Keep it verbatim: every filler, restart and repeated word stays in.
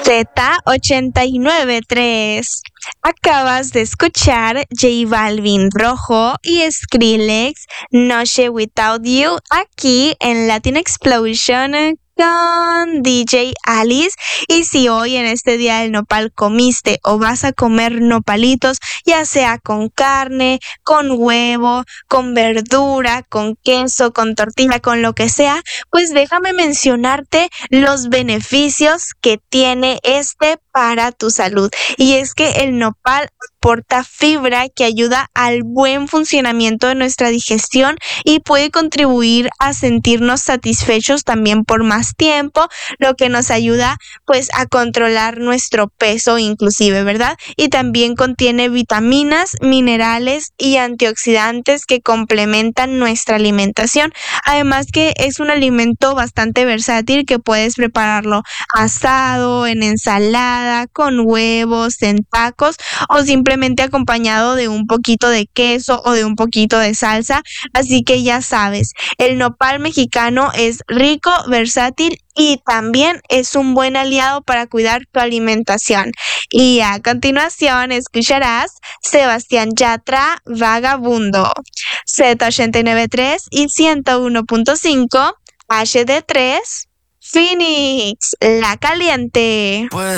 Z ochenta y nueve punto tres. Acabas de escuchar J Balvin Rojo y Skrillex Noche Without You aquí en Latin Explosion con D J Alice. Y si hoy en este día del nopal comiste o vas a comer nopalitos, ya sea con carne, con huevo, con verdura, con queso, con tortilla, con lo que sea, pues déjame mencionarte los beneficios que tiene este para tu salud. Y es que el nopal aporta fibra que ayuda al buen funcionamiento de nuestra digestión y puede contribuir a sentirnos satisfechos también por más tiempo, lo que nos ayuda pues a controlar nuestro peso inclusive, ¿verdad? Y también contiene vitaminas, minerales y antioxidantes que complementan nuestra alimentación. Además que es un alimento bastante versátil que puedes prepararlo asado, en ensalada, con huevos, en tacos o simplemente acompañado de un poquito de queso o de un poquito de salsa. Así que ya sabes, el nopal mexicano es rico, versátil y también es un buen aliado para cuidar tu alimentación. Y a continuación escucharás Sebastián Yatra, Vagabundo. Z ochenta y nueve punto tres y ciento uno punto cinco H D tres Phoenix, La Caliente. Pues